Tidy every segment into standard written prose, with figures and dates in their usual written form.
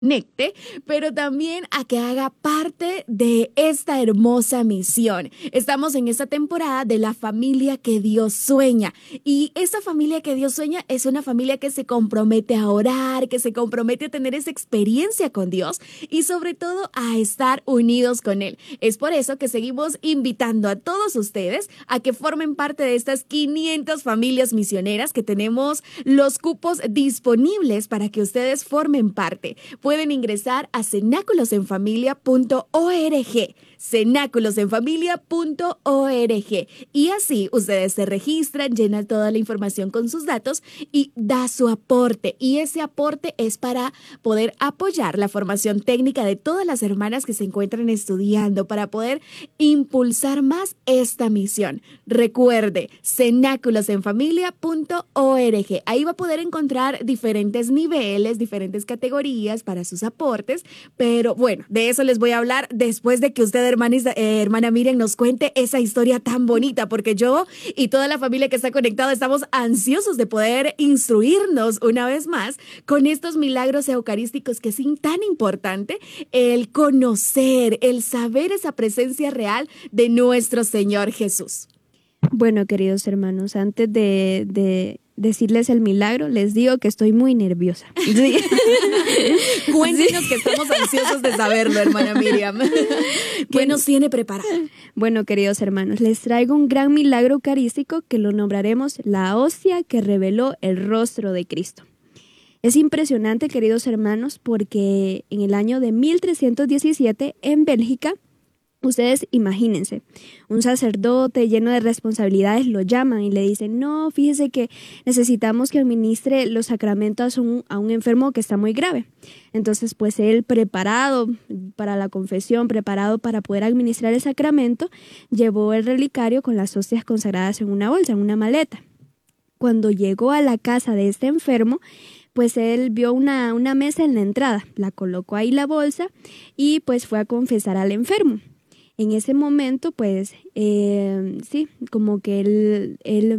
conecte, pero también a que haga parte de esta hermosa misión. Estamos en esta temporada de la familia que Dios sueña, y esta familia que Dios sueña es una familia que se compromete a orar, que se compromete a tener esa experiencia con Dios y sobre todo a estar unidos con Él. Es por eso que seguimos invitando a todos ustedes a que formen parte de estas 500 familias misioneras que tenemos los cupos disponibles para que ustedes formen parte. Pueden ingresar a cenáculosenfamilia.org, cenáculosenfamilia.org, y así ustedes se registran, llenan toda la información con sus datos y da su aporte. Y ese aporte es para poder apoyar la formación técnica de todas las hermanas que se encuentran estudiando, para poder impulsar más esta misión. Recuerde, cenáculosenfamilia.org. Ahí va a poder encontrar diferentes niveles, diferentes categorías para sus aportes, pero bueno, de eso les voy a hablar después de que usted, hermana Miriam, nos cuente esa historia tan bonita, porque yo y toda la familia que está conectada estamos ansiosos de poder instruirnos una vez más con estos milagros eucarísticos, que es tan importante el conocer, el saber esa presencia real de nuestro Señor Jesús. Bueno, queridos hermanos, antes de decirles el milagro, les digo que estoy muy nerviosa. Sí. Cuéntenos, que estamos ansiosos de saberlo, hermana Miriam. ¿Qué nos tiene preparado? Bueno, queridos hermanos, les traigo un gran milagro eucarístico que lo nombraremos la hostia que reveló el rostro de Cristo. Es impresionante, queridos hermanos, porque en el año de 1317, en Bélgica, ustedes imagínense, un sacerdote lleno de responsabilidades lo llaman y le dicen: no, fíjese que necesitamos que administre los sacramentos a un enfermo que está muy grave. Entonces, pues él, preparado para la confesión, preparado para poder administrar el sacramento, llevó el relicario con las hostias consagradas en una bolsa, en una maleta. Cuando llegó a la casa de este enfermo, pues él vio una mesa en la entrada, la colocó ahí la bolsa y pues fue a confesar al enfermo. En ese momento, pues, sí, como que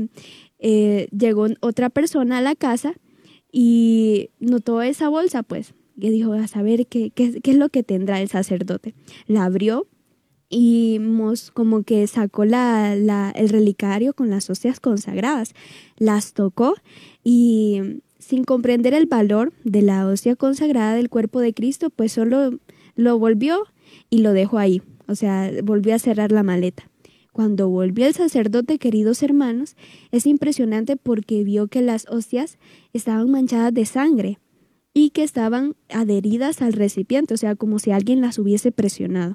llegó otra persona a la casa y notó esa bolsa, pues, y dijo: a saber qué es lo que tendrá el sacerdote. La abrió y como que sacó el relicario con las hostias consagradas, las tocó y, sin comprender el valor de la hostia consagrada del cuerpo de Cristo, pues solo lo volvió y lo dejó ahí. O sea, volvió a cerrar la maleta. Cuando volvió el sacerdote, queridos hermanos, es impresionante porque vio que las hostias estaban manchadas de sangre y que estaban adheridas al recipiente, o sea, como si alguien las hubiese presionado.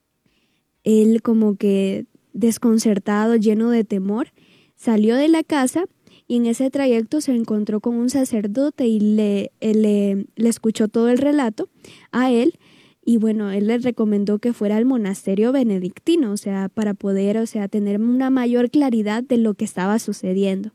Él, como que desconcertado, lleno de temor, salió de la casa y en ese trayecto se encontró con un sacerdote y le escuchó todo el relato a él. Y bueno, él le recomendó que fuera al monasterio benedictino, o sea, para poder, o sea, tener una mayor claridad de lo que estaba sucediendo.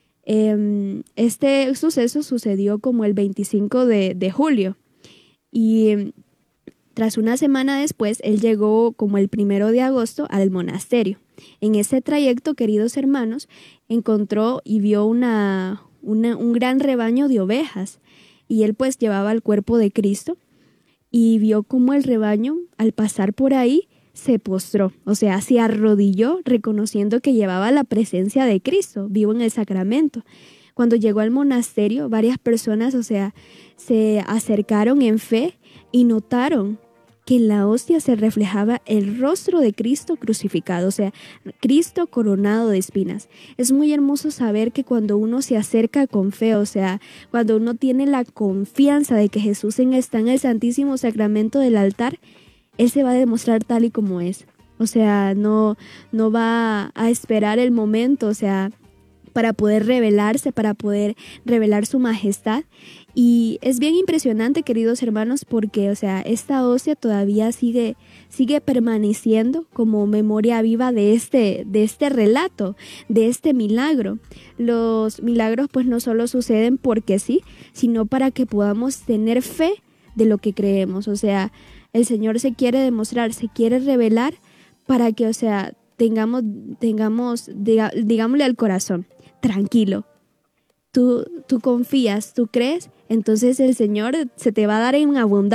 Este suceso sucedió como el 25 de julio y tras una semana después, él llegó como el 1 de agosto al monasterio. En ese trayecto, queridos hermanos, encontró y vio un gran rebaño de ovejas y él pues llevaba el cuerpo de Cristo. Y vio cómo el rebaño, al pasar por ahí, se postró, o sea, se arrodilló, reconociendo que llevaba la presencia de Cristo, vivo en el sacramento. Cuando llegó al monasterio, varias personas, o sea, se acercaron en fe y notaron que en la hostia se reflejaba el rostro de Cristo crucificado, o sea, Cristo coronado de espinas. Es muy hermoso saber que cuando uno se acerca con fe, o sea, cuando uno tiene la confianza de que Jesús está en el Santísimo Sacramento del altar, Él se va a demostrar tal y como es. O sea, no va a esperar el momento, o sea, para poder revelarse, para poder revelar su majestad. Y es bien impresionante, queridos hermanos, porque, o sea, esta hostia todavía sigue permaneciendo como memoria viva de este relato, de este milagro. Los milagros pues no solo suceden porque sí, sino para que podamos tener fe de lo que creemos. O sea, el Señor se quiere demostrar, se quiere revelar para que, o sea, digámosle al corazón: tranquilo, tú confías, tú crees, entonces el Señor se te va a dar en abundancia